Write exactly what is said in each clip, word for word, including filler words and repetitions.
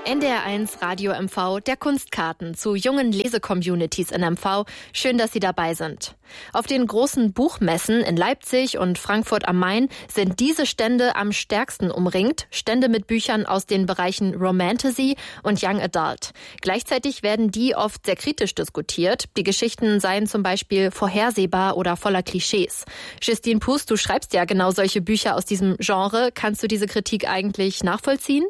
N D R eins Radio M V, der Kunstkarten zu jungen Lese-Communities in M V. Schön, dass Sie dabei sind. Auf den großen Buchmessen in Leipzig und Frankfurt am Main sind diese Stände am stärksten umringt. Stände mit Büchern aus den Bereichen Romantasy und Young Adult. Gleichzeitig werden die oft sehr kritisch diskutiert. Die Geschichten seien zum Beispiel vorhersehbar oder voller Klischees. Justine Puß, du schreibst ja genau solche Bücher aus diesem Genre. Kannst du diese Kritik eigentlich nachvollziehen?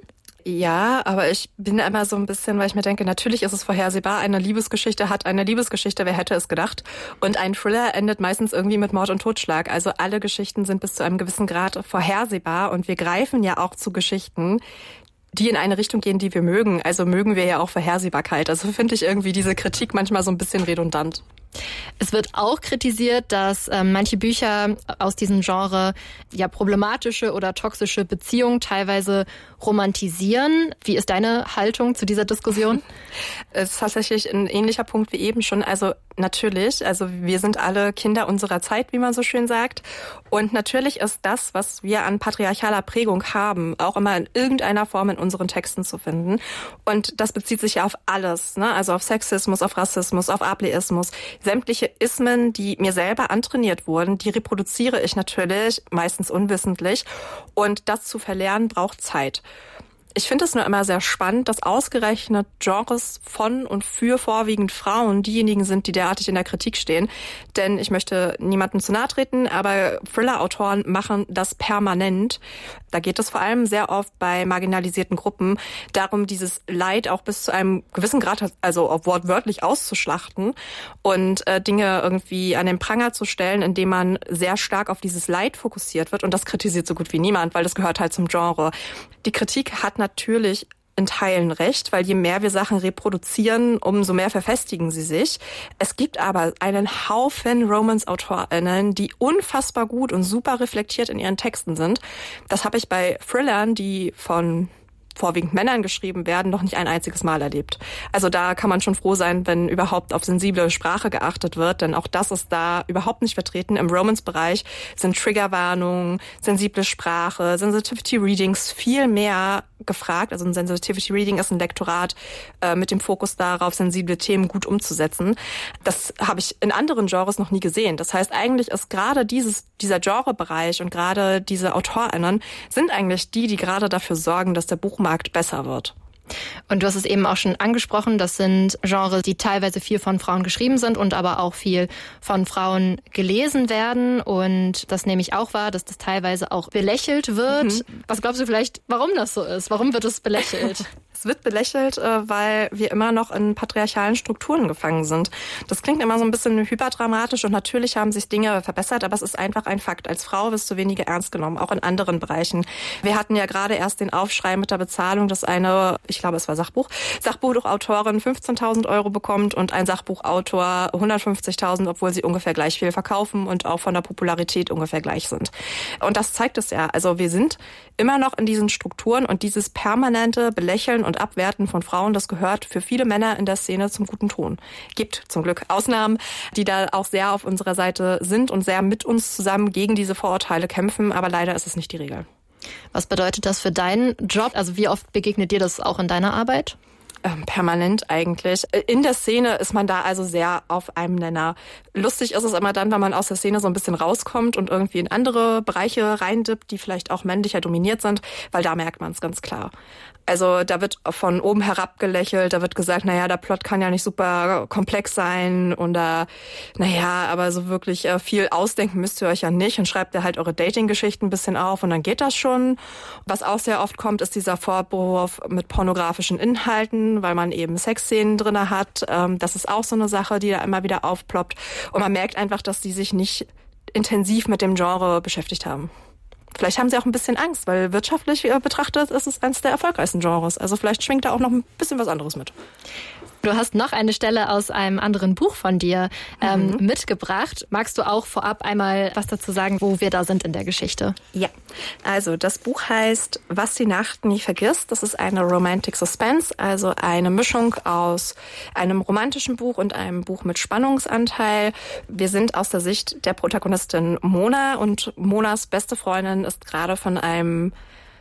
Ja, aber ich bin immer so ein bisschen, weil ich mir denke, natürlich ist es vorhersehbar. Eine Liebesgeschichte hat eine Liebesgeschichte, wer hätte es gedacht? Und ein Thriller endet meistens irgendwie mit Mord und Totschlag. Also alle Geschichten sind bis zu einem gewissen Grad vorhersehbar und wir greifen ja auch zu Geschichten, die in eine Richtung gehen, die wir mögen. Also mögen wir ja auch Vorhersehbarkeit. Also finde ich irgendwie diese Kritik manchmal so ein bisschen redundant. Es wird auch kritisiert, dass äh, manche Bücher aus diesem Genre ja problematische oder toxische Beziehungen teilweise romantisieren. Wie ist deine Haltung zu dieser Diskussion? Es ist tatsächlich ein ähnlicher Punkt wie eben schon. Also natürlich, also wir sind alle Kinder unserer Zeit, wie man so schön sagt. Und natürlich ist das, was wir an patriarchaler Prägung haben, auch immer in irgendeiner Form in unseren Texten zu finden. Und das bezieht sich ja auf alles, ne? Also auf Sexismus, auf Rassismus, auf Ableismus. Sämtliche Ismen, die mir selber antrainiert wurden, die reproduziere ich natürlich, meistens unwissentlich. Und das zu verlernen braucht Zeit. Ich finde es nur immer sehr spannend, dass ausgerechnet Genres von und für vorwiegend Frauen diejenigen sind, die derartig in der Kritik stehen. Denn ich möchte niemandem zu nahe treten, aber Thriller-Autoren machen das permanent. Da geht es vor allem sehr oft bei marginalisierten Gruppen darum, dieses Leid auch bis zu einem gewissen Grad, also auch wortwörtlich auszuschlachten und äh, Dinge irgendwie an den Pranger zu stellen, indem man sehr stark auf dieses Leid fokussiert wird. Und das kritisiert so gut wie niemand, weil das gehört halt zum Genre. Die Kritik hat natürlich in Teilen recht, weil je mehr wir Sachen reproduzieren, umso mehr verfestigen sie sich. Es gibt aber einen Haufen Romance-AutorInnen, die unfassbar gut und super reflektiert in ihren Texten sind. Das habe ich bei Thrillern, die von vorwiegend Männern geschrieben werden, noch nicht ein einziges Mal erlebt. Also da kann man schon froh sein, wenn überhaupt auf sensible Sprache geachtet wird, denn auch das ist da überhaupt nicht vertreten. Im Romance-Bereich sind Triggerwarnungen, sensible Sprache, Sensitivity Readings viel mehr gefragt. Also ein Sensitivity Reading ist ein Lektorat äh, mit dem Fokus darauf, sensible Themen gut umzusetzen. Das habe ich in anderen Genres noch nie gesehen. Das heißt, eigentlich ist gerade dieses dieser Genrebereich und gerade diese AutorInnen sind eigentlich die, die gerade dafür sorgen, dass der Buchmarkt besser wird. Und du hast es eben auch schon angesprochen, das sind Genres, die teilweise viel von Frauen geschrieben sind und aber auch viel von Frauen gelesen werden. Und das nehme ich auch wahr, dass das teilweise auch belächelt wird. Mhm. Was glaubst du vielleicht, warum das so ist? Warum wird es belächelt? Es wird belächelt, weil wir immer noch in patriarchalen Strukturen gefangen sind. Das klingt immer so ein bisschen hyperdramatisch und natürlich haben sich Dinge verbessert, aber es ist einfach ein Fakt. Als Frau wirst du weniger ernst genommen, auch in anderen Bereichen. Wir hatten ja gerade erst den Aufschrei mit der Bezahlung, dass eine, ich glaube es war Sachbuch, Sachbuchautorin fünfzehntausend Euro bekommt und ein Sachbuchautor hundertfünfzigtausend, obwohl sie ungefähr gleich viel verkaufen und auch von der Popularität ungefähr gleich sind. Und das zeigt es ja. Also wir sind immer noch in diesen Strukturen und dieses permanente Belächeln und Abwerten von Frauen, das gehört für viele Männer in der Szene zum guten Ton. Gibt zum Glück Ausnahmen, die da auch sehr auf unserer Seite sind und sehr mit uns zusammen gegen diese Vorurteile kämpfen, aber leider ist es nicht die Regel. Was bedeutet das für deinen Job? Also wie oft begegnet dir das auch in deiner Arbeit? Ähm, permanent eigentlich. In der Szene ist man da also sehr auf einem Nenner. Lustig ist es immer dann, wenn man aus der Szene so ein bisschen rauskommt und irgendwie in andere Bereiche reindippt, die vielleicht auch männlicher dominiert sind, weil da merkt man es ganz klar. Also da wird von oben herab gelächelt, da wird gesagt, naja, der Plot kann ja nicht super komplex sein oder naja, aber so wirklich äh, viel ausdenken müsst ihr euch ja nicht und schreibt ihr halt eure Dating-Geschichten ein bisschen auf und dann geht das schon. Was auch sehr oft kommt, ist dieser Vorwurf mit pornografischen Inhalten, weil man eben Sexszenen drinne hat. Ähm, das ist auch so eine Sache, die da immer wieder aufploppt und man merkt einfach, dass die sich nicht intensiv mit dem Genre beschäftigt haben. Vielleicht haben sie auch ein bisschen Angst, weil wirtschaftlich betrachtet ist es eines der erfolgreichsten Genres. Also vielleicht schwingt da auch noch ein bisschen was anderes mit. Du hast noch eine Stelle aus einem anderen Buch von dir ähm, mhm. mitgebracht. Magst du auch vorab einmal was dazu sagen, wo wir da sind in der Geschichte? Ja, also das Buch heißt Was die Nacht nie vergisst. Das ist eine Romantic Suspense, also eine Mischung aus einem romantischen Buch und einem Buch mit Spannungsanteil. Wir sind aus der Sicht der Protagonistin Mona und Monas beste Freundin ist gerade von einem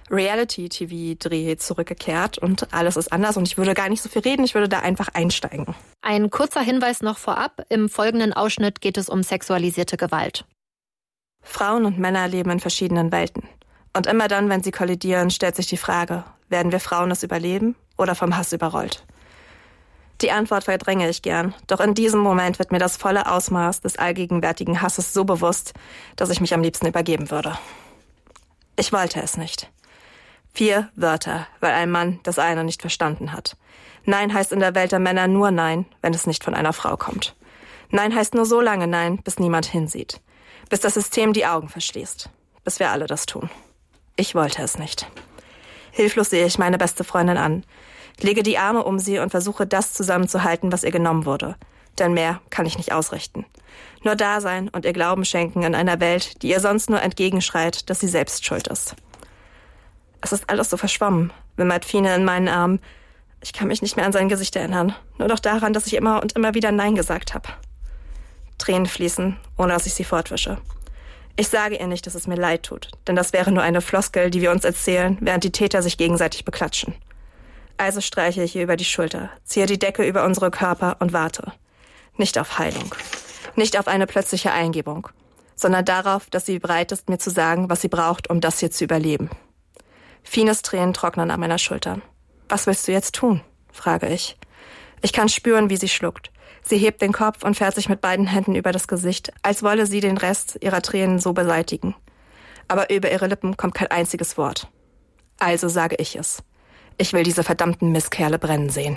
Reality-T V-Dreh zurückgekehrt und alles ist anders und ich würde gar nicht so viel reden, ich würde da einfach einsteigen. Ein kurzer Hinweis noch vorab. Im folgenden Ausschnitt geht es um sexualisierte Gewalt. Frauen und Männer leben in verschiedenen Welten. Und immer dann, wenn sie kollidieren, stellt sich die Frage, werden wir Frauen es überleben oder vom Hass überrollt? Die Antwort verdränge ich gern, doch in diesem Moment wird mir das volle Ausmaß des allgegenwärtigen Hasses so bewusst, dass ich mich am liebsten übergeben würde. Ich wollte es nicht. Vier Wörter, weil ein Mann das eine nicht verstanden hat. Nein heißt in der Welt der Männer nur Nein, wenn es nicht von einer Frau kommt. Nein heißt nur so lange Nein, bis niemand hinsieht. Bis das System die Augen verschließt. Bis wir alle das tun. Ich wollte es nicht. Hilflos sehe ich meine beste Freundin an, lege die Arme um sie und versuche das zusammenzuhalten, was ihr genommen wurde. Denn mehr kann ich nicht ausrichten. Nur da sein und ihr Glauben schenken in einer Welt, die ihr sonst nur entgegenschreit, dass sie selbst schuld ist. Es ist alles so verschwommen, wimmert Fine in meinen Armen. Ich kann mich nicht mehr an sein Gesicht erinnern, nur noch daran, dass ich immer und immer wieder Nein gesagt habe. Tränen fließen, ohne dass ich sie fortwische. Ich sage ihr nicht, dass es mir leid tut, denn das wäre nur eine Floskel, die wir uns erzählen, während die Täter sich gegenseitig beklatschen. Also streiche ich ihr über die Schulter, ziehe die Decke über unsere Körper und warte. Nicht auf Heilung, nicht auf eine plötzliche Eingebung, sondern darauf, dass sie bereit ist, mir zu sagen, was sie braucht, um das hier zu überleben. Fines Tränen trocknen an meiner Schulter. Was willst du jetzt tun? Frage ich. Ich kann spüren, wie sie schluckt. Sie hebt den Kopf und fährt sich mit beiden Händen über das Gesicht, als wolle sie den Rest ihrer Tränen so beseitigen. Aber über ihre Lippen kommt kein einziges Wort. Also sage ich es. Ich will diese verdammten Misskerle brennen sehen.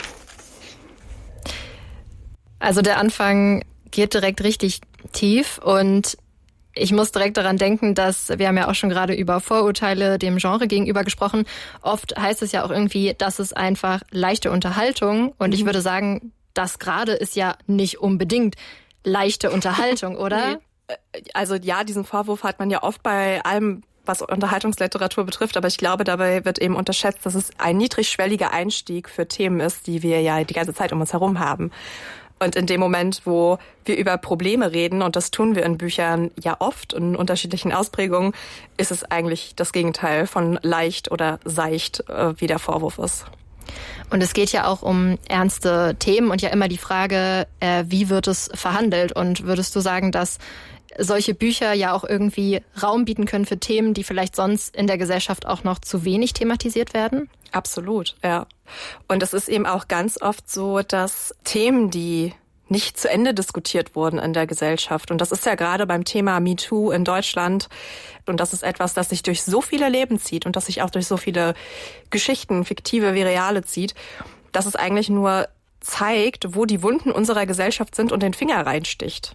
Also der Anfang geht direkt richtig tief und ich muss direkt daran denken, dass, wir haben ja auch schon gerade über Vorurteile dem Genre gegenüber gesprochen, oft heißt es ja auch irgendwie, das ist einfach leichte Unterhaltung und mhm. ich würde sagen, das gerade ist ja nicht unbedingt leichte Unterhaltung, oder? Nee. Also ja, diesen Vorwurf hat man ja oft bei allem, was Unterhaltungsliteratur betrifft, aber ich glaube, dabei wird eben unterschätzt, dass es ein niedrigschwelliger Einstieg für Themen ist, die wir ja die ganze Zeit um uns herum haben. Und in dem Moment, wo wir über Probleme reden, und das tun wir in Büchern ja oft in unterschiedlichen Ausprägungen, ist es eigentlich das Gegenteil von leicht oder seicht, wie der Vorwurf ist. Und es geht ja auch um ernste Themen und ja immer die Frage, äh, wie wird es verhandelt? Und würdest du sagen, dass solche Bücher ja auch irgendwie Raum bieten können für Themen, die vielleicht sonst in der Gesellschaft auch noch zu wenig thematisiert werden? Absolut, ja. Und es ist eben auch ganz oft so, dass Themen, die nicht zu Ende diskutiert wurden in der Gesellschaft. Und das ist ja gerade beim Thema MeToo in Deutschland. Und das ist etwas, das sich durch so viele Leben zieht und das sich auch durch so viele Geschichten, fiktive wie reale zieht, dass es eigentlich nur zeigt, wo die Wunden unserer Gesellschaft sind und den Finger reinsticht.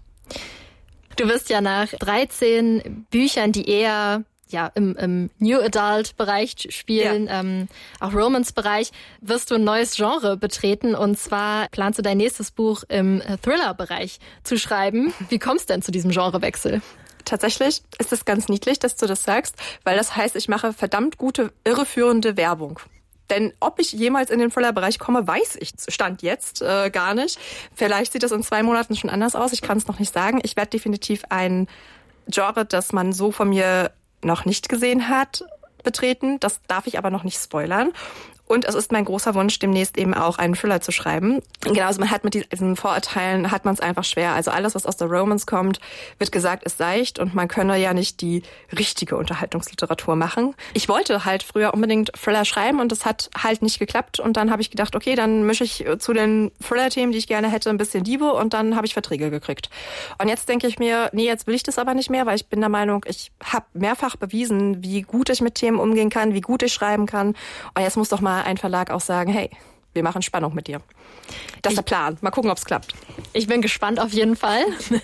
Du wirst ja nach dreizehn Büchern, die eher ja im, im New Adult-Bereich spielen, ja. ähm, auch Romance-Bereich, wirst du ein neues Genre betreten und zwar planst du dein nächstes Buch im Thriller-Bereich zu schreiben. Wie kommst du denn zu diesem Genrewechsel? Tatsächlich ist es ganz niedlich, dass du das sagst, weil das heißt, ich mache verdammt gute, irreführende Werbung. Denn ob ich jemals in den Thriller-Bereich komme, weiß ich Stand jetzt äh, gar nicht. Vielleicht sieht das in zwei Monaten schon anders aus, ich kann es noch nicht sagen. Ich werde definitiv ein Genre, das man so von mir noch nicht gesehen hat, betreten. Das darf ich aber noch nicht spoilern. Und es ist mein großer Wunsch, demnächst eben auch einen Thriller zu schreiben. Genau, also man hat mit diesen Vorurteilen, hat man es einfach schwer. Also alles, was aus der Romance kommt, wird gesagt, ist seicht und man könne ja nicht die richtige Unterhaltungsliteratur machen. Ich wollte halt früher unbedingt Thriller schreiben und das hat halt nicht geklappt. Und dann habe ich gedacht, okay, dann mische ich zu den Thriller-Themen, die ich gerne hätte, ein bisschen Liebe und dann habe ich Verträge gekriegt. Und jetzt denke ich mir, nee, jetzt will ich das aber nicht mehr, weil ich bin der Meinung, ich habe mehrfach bewiesen, wie gut ich mit Themen umgehen kann, wie gut ich schreiben kann. Und jetzt muss doch mal ein Verlag auch sagen, hey, wir machen Spannung mit dir. Das ist der Plan. Mal gucken, ob es klappt. Ich bin gespannt auf jeden Fall,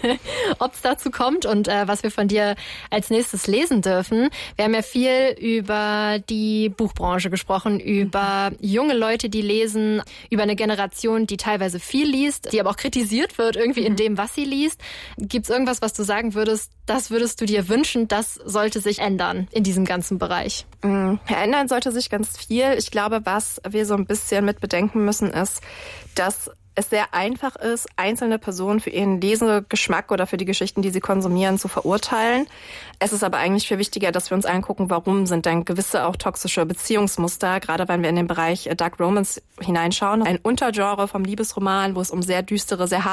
ob es dazu kommt und äh, was wir von dir als nächstes lesen dürfen. Wir haben ja viel über die Buchbranche gesprochen, über junge Leute, die lesen, über eine Generation, die teilweise viel liest, die aber auch kritisiert wird irgendwie in dem, was sie liest. Gibt es irgendwas, was du sagen würdest, das würdest du dir wünschen, das sollte sich ändern in diesem ganzen Bereich? Ändern sollte sich ganz viel. Ich glaube, was wir so ein bisschen mit bedenken müssen, ist, dass es sehr einfach ist, einzelne Personen für ihren Lesegeschmack oder für die Geschichten, die sie konsumieren, zu verurteilen. Es ist aber eigentlich viel wichtiger, dass wir uns angucken, warum sind denn gewisse auch toxische Beziehungsmuster, gerade wenn wir in den Bereich Dark Romance hineinschauen, ein Untergenre vom Liebesroman, wo es um sehr düstere, sehr